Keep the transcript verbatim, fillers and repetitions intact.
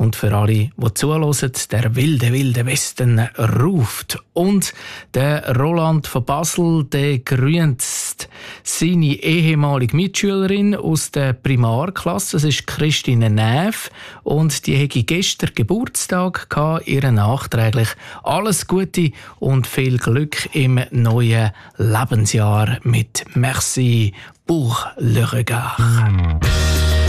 Und für alle, die zuhören, der wilde, wilde Westen ruft. Und der Roland von Basel, der grüßt seine ehemalige Mitschülerin aus der Primarklasse. Das ist Christine Näf. Und die hatte gestern Geburtstag gehabt. Ihr nachträglich alles Gute und viel Glück im neuen Lebensjahr mit Merci pour le regard.